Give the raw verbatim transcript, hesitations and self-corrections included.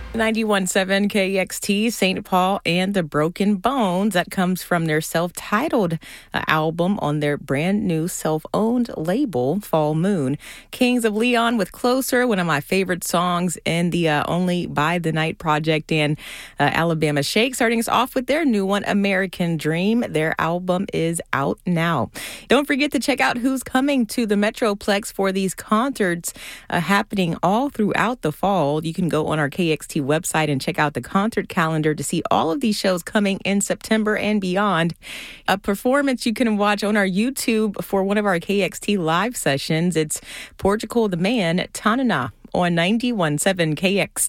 ninety-one point seven K X T, Saint Paul and the Broken Bones. That comes from their self-titled uh, album on their brand new self-owned label, Fall Moon. Kings of Leon with Closer, one of my favorite songs in the uh, Only by the Night project, and uh, Alabama Shake starting us off with their new one, American Dream. Their album is out now. Don't forget to check out who's coming to the Metroplex for these concerts uh, happening all throughout the fall. You can go on our K X T website and check out the concert calendar to see all of these shows coming in September and beyond. A performance you can watch on our YouTube for one of our K X T live sessions. It's Portugal the Man, Tanana on ninety-one point seven K X T.